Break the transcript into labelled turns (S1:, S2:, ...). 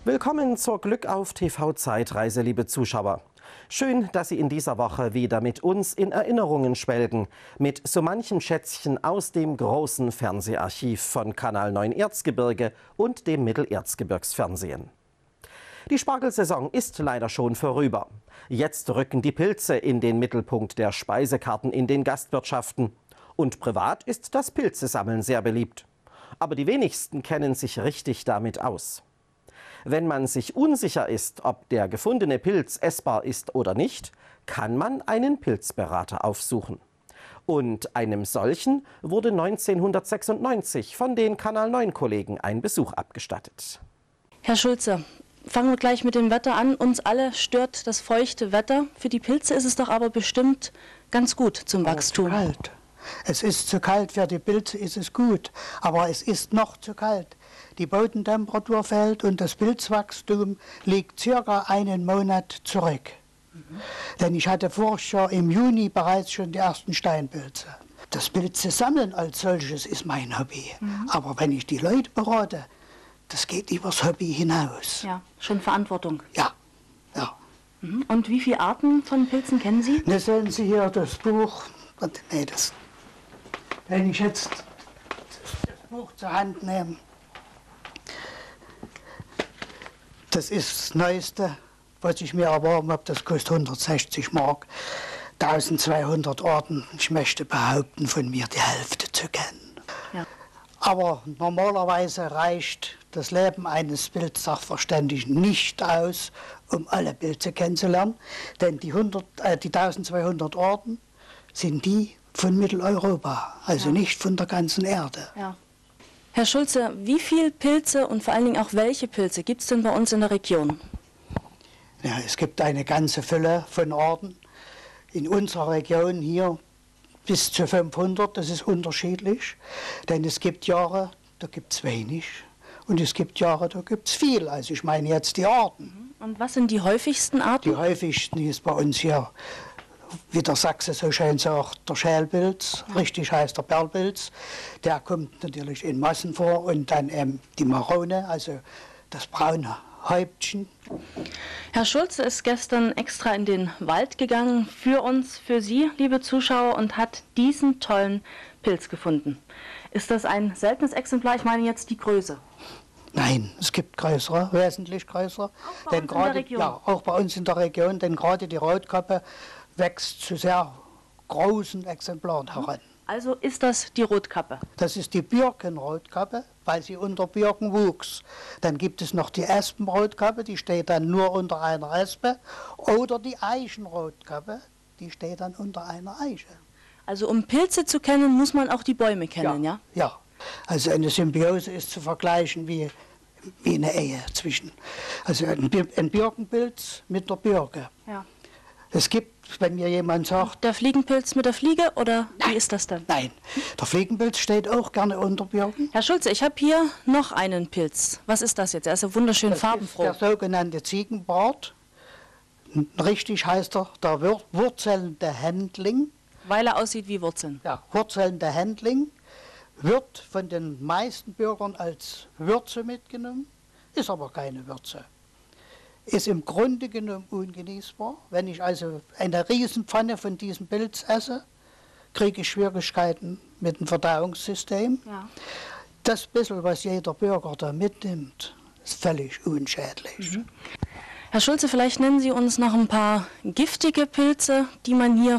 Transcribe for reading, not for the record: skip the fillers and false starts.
S1: Willkommen zur Glück auf TV-Zeitreise, liebe Zuschauer. Schön, dass Sie in dieser Woche wieder mit uns in Erinnerungen schwelgen, mit so manchem Schätzchen aus dem großen Fernseharchiv von Kanal 9 Erzgebirge und dem Mittelerzgebirgsfernsehen. Die Spargelsaison ist leider schon vorüber. Jetzt rücken die Pilze in den Mittelpunkt der Speisekarten in den Gastwirtschaften. Und privat ist das Pilzesammeln sehr beliebt. Aber die wenigsten kennen sich richtig damit aus. Wenn man sich unsicher ist, ob der gefundene Pilz essbar ist oder nicht, kann man einen Pilzberater aufsuchen. Und einem solchen wurde 1996 von den Kanal 9-Kollegen ein Besuch abgestattet.
S2: Herr Schulze, fangen wir gleich mit dem Wetter an. Uns alle stört das feuchte Wetter. Für die Pilze ist es doch aber bestimmt ganz gut zum Wachstum.
S3: Zu kalt. Es ist zu kalt, für die Pilze ist es gut, aber es ist noch zu kalt. Die Bodentemperatur fällt und das Pilzwachstum liegt circa einen Monat zurück. Denn ich hatte voriges Jahr im Juni bereits schon die ersten Steinpilze. Das Pilze sammeln als solches ist mein Hobby. Aber wenn ich die Leute berate, das geht übers Hobby hinaus.
S2: Ja, schon Verantwortung.
S3: Ja, ja.
S2: Und wie viele Arten von Pilzen kennen Sie?
S3: Ne, sehen Sie hier das Buch. Nee, wenn ich jetzt das Buch zur Hand nehme, das ist das Neueste, was ich mir erworben habe, das kostet 160 Mark, 1200 Arten. Ich möchte behaupten, von mir die Hälfte zu kennen.
S2: Ja.
S3: Aber normalerweise reicht das Leben eines Pilzsachverständigen nicht aus, um alle Pilze kennenzulernen, denn die 1200 Arten sind die von Mitteleuropa, also nicht von der ganzen Erde.
S2: Ja. Herr Schulze, wie viele Pilze und vor allen Dingen auch welche Pilze gibt es denn bei uns in der Region?
S3: Ja, es gibt eine ganze Fülle von Arten. In unserer Region hier bis zu 500, das ist unterschiedlich. Denn es gibt Jahre, da gibt es wenig. Und es gibt Jahre, da gibt es viel. Also ich meine jetzt die Arten.
S2: Und was sind die häufigsten Arten?
S3: Die häufigsten ist bei uns hier, wie der Sachse so schön sagt, der Schälpilz, richtig heißt der Perlpilz. Der kommt natürlich in Massen vor und dann die Marone, also das braune Häubchen.
S2: Herr Schulze ist gestern extra in den Wald gegangen für uns, für Sie, liebe Zuschauer, und hat diesen tollen Pilz gefunden. Ist das ein seltenes Exemplar? Ich meine jetzt die Größe.
S3: Nein, es gibt größere, wesentlich größere.
S2: Auch bei uns in der Region?
S3: Ja, auch bei uns in der Region, denn gerade die Rotkappe wächst zu sehr großen Exemplaren heran.
S2: Also ist das die Rotkappe?
S3: Das ist die Birkenrotkappe, weil sie unter Birken wuchs. Dann gibt es noch die Espenrotkappe, die steht dann nur unter einer Espe. Oder die Eichenrotkappe, die steht dann unter einer Eiche.
S2: Also um Pilze zu kennen, muss man auch die Bäume kennen, ja?
S3: Ja, also eine Symbiose ist zu vergleichen wie eine Ehe zwischen. Also ein Birkenpilz mit der Birke.
S2: Ja.
S3: Es gibt, wenn mir jemand sagt...
S2: Der Fliegenpilz mit der Fliege oder wie ist das dann?
S3: Nein, der Fliegenpilz steht auch gerne unter Birken.
S2: Herr Schulze, ich habe hier noch einen Pilz. Was ist das jetzt? Er ist ja wunderschön farbenfroh.
S3: Das ist der sogenannte Ziegenbart. Richtig heißt er der wurzelnde Händling.
S2: Weil er aussieht wie Wurzeln.
S3: Ja, wurzelnde Händling wird von den meisten Bürgern als Würze mitgenommen, ist aber keine Würze. Ist im Grunde genommen ungenießbar. Wenn ich also eine Riesenpfanne von diesem Pilz esse, kriege ich Schwierigkeiten mit dem Verdauungssystem.
S2: Ja.
S3: Das bisschen, was jeder Bürger da mitnimmt, ist völlig unschädlich.
S2: Herr Schulze, vielleicht nennen Sie uns noch ein paar giftige Pilze, die man hier